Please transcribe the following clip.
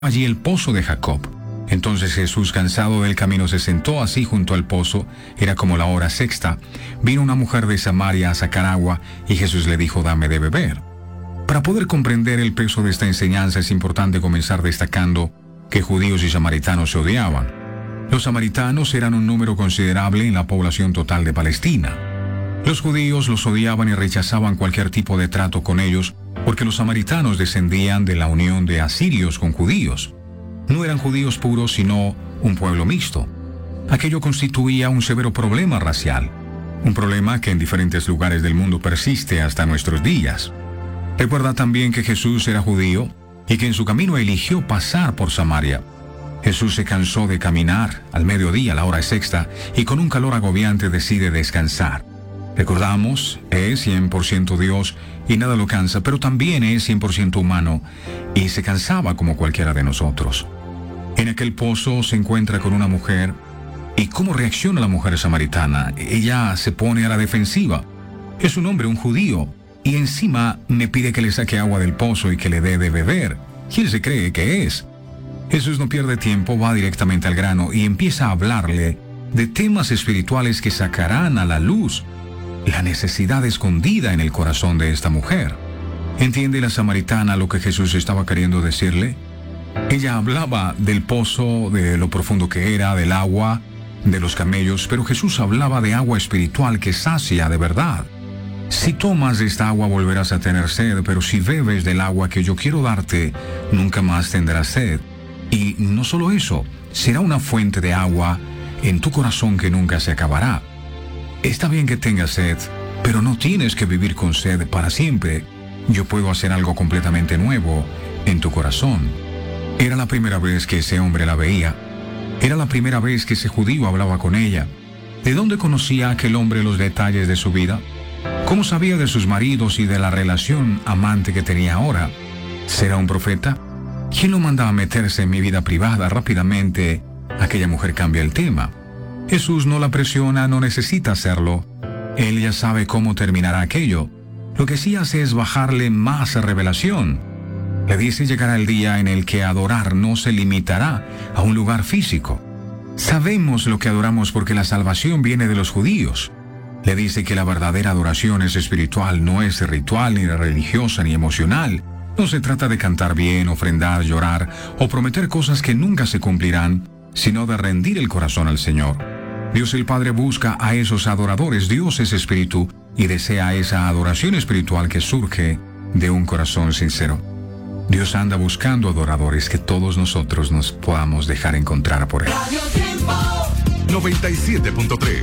allí el pozo de Jacob. Entonces Jesús, cansado del camino, se sentó así junto al pozo. Era como la hora sexta. Vino una mujer de Samaria a sacar agua, y Jesús le dijo: dame de beber. Para poder comprender el peso de esta enseñanza es importante comenzar destacando que judíos y samaritanos se odiaban. Los samaritanos eran un número considerable en la población total de Palestina. Los judíos los odiaban y rechazaban cualquier tipo de trato con ellos, porque los samaritanos descendían de la unión de asirios con judíos. No eran judíos puros, sino un pueblo mixto. Aquello constituía un severo problema racial, un problema que en diferentes lugares del mundo persiste hasta nuestros días. Recuerda también que Jesús era judío y que en su camino eligió pasar por Samaria. Jesús se cansó de caminar al mediodía, la hora sexta, y con un calor agobiante decide descansar. Recordamos, es 100% Dios y nada lo cansa, pero también es 100% humano y se cansaba como cualquiera de nosotros. En aquel pozo se encuentra con una mujer. ¿Y cómo reacciona la mujer samaritana? Ella se pone a la defensiva. Es un hombre, un judío, y encima me pide que le saque agua del pozo y que le dé de beber. ¿Quién se cree que es? Jesús no pierde tiempo, va directamente al grano y empieza a hablarle de temas espirituales que sacarán a la luz la necesidad escondida en el corazón de esta mujer. ¿Entiende la samaritana lo que Jesús estaba queriendo decirle? Ella hablaba del pozo, de lo profundo que era, del agua, de los camellos, pero Jesús hablaba de agua espiritual que sacia de verdad. Si tomas de esta agua volverás a tener sed, pero si bebes del agua que yo quiero darte, nunca más tendrás sed. Y no solo eso, será una fuente de agua en tu corazón que nunca se acabará. Está bien que tengas sed, pero no tienes que vivir con sed para siempre. Yo puedo hacer algo completamente nuevo en tu corazón. Era la primera vez que ese hombre la veía. Era la primera vez que ese judío hablaba con ella. ¿De dónde conocía aquel hombre los detalles de su vida? ¿Cómo sabía de sus maridos y de la relación amante que tenía ahora? ¿Será un profeta? ¿Quién lo manda a meterse en mi vida privada? Rápidamente, aquella mujer cambia el tema. Jesús no la presiona, no necesita hacerlo. Él ya sabe cómo terminará aquello. Lo que sí hace es bajarle más revelación. Le dice: llegará el día en el que adorar no se limitará a un lugar físico. Sabemos lo que adoramos porque la salvación viene de los judíos. Le dice que la verdadera adoración es espiritual, no es ritual, ni religiosa, ni emocional. No se trata de cantar bien, ofrendar, llorar o prometer cosas que nunca se cumplirán, sino de rendir el corazón al Señor. Dios el Padre busca a esos adoradores. Dios es espíritu y desea esa adoración espiritual que surge de un corazón sincero. Dios anda buscando adoradores, que todos nosotros nos podamos dejar encontrar por Él. 97.3